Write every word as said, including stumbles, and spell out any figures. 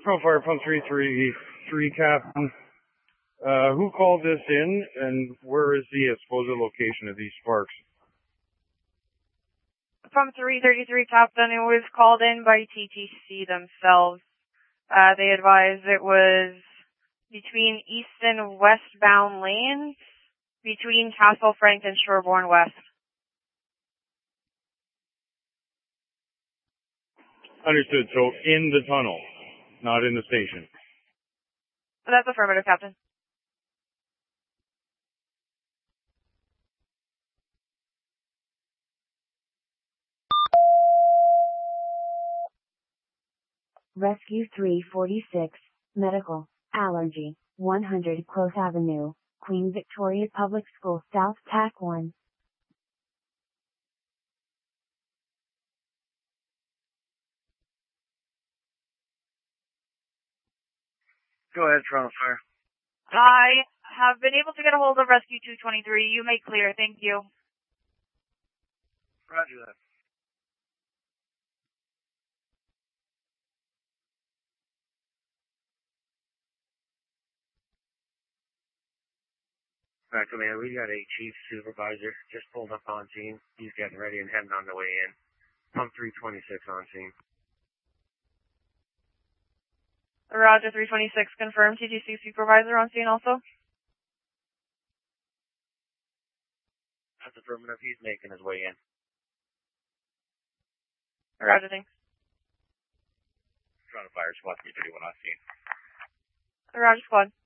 From Fire Pump three three three, Captain. Uh, who called this in, and where is the uh, supposed location of these sparks? Pump three thirty-three, Captain. It was called in by T T C themselves. Uh, they advised it was between east and westbound lanes, between Castle Frank and Sherbourne West. Understood. So in the tunnel, not in the station. That's affirmative, Captain. Rescue three forty-six, Medical, Allergy, one hundred Close Avenue, Queen Victoria Public School South, T A C one. Go ahead, Toronto Fire. I have been able to get a hold of Rescue two twenty-three. You may clear. Thank you. Roger that. Alright, Command, we got a chief supervisor just pulled up on scene. He's getting ready and heading on the way in. Pump three twenty-six on scene. Roger, three twenty-six confirmed. T T C supervisor on scene also? That's affirmative. He's making his way in. Roger, thanks. Toronto Fire Squad three thirty-one on scene. Roger, squad.